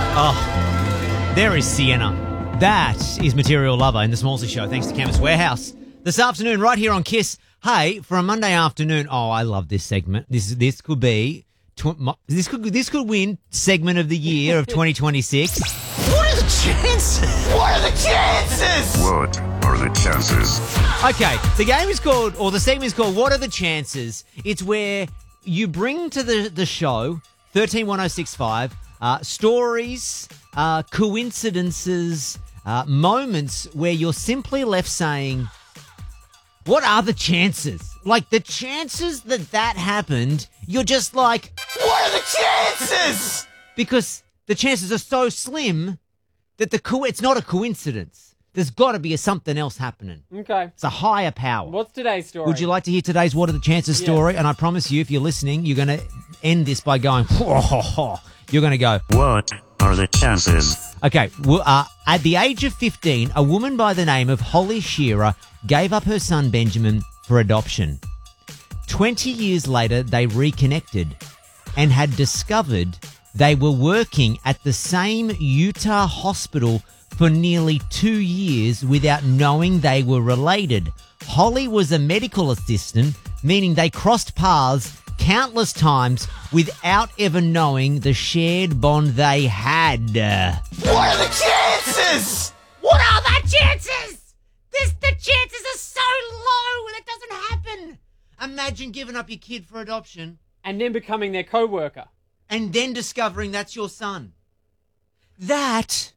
Oh, there is Sienna. That is Material Lover in the Smallsy Show, thanks to Chemist Warehouse. This afternoon, right here on Kiss. Hey, for a Monday afternoon, I love this segment. This could be this could win segment of the year of 2026. What are the chances? What are the chances? What are the chances? Okay, the game is called, or the segment is called, What Are the Chances? It's where you bring to the show 131065 stories, coincidences, moments where you're simply left saying, what are the chances? Like, the chances that happened, you're just like, what are the chances? Because the chances are so slim that it's not a coincidence. There's got to be something else happening. Okay. It's a higher power. What's today's story? Would you like to hear today's What Are the Chances story? And I promise you, if you're listening, you're going to end this by going, you're going to go, What are the chances? Okay, well, at the age of 15, a woman by the name of Holly Shearer gave up her son Benjamin for adoption. 20 years later, they reconnected and had discovered they were working at the same Utah hospital for nearly 2 years without knowing they were related. Holly was a medical assistant, meaning they crossed paths countless times without ever knowing the shared bond they had. What are the chances? What are the chances? The chances are so low that doesn't happen. Imagine giving up your kid for adoption And then becoming their co-worker. and then discovering that's your son. What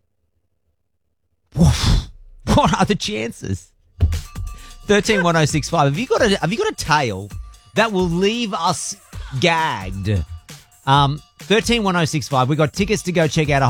are the chances? 131065. Have you got a tale that will leave us gagged? 131065. We got tickets to go check out a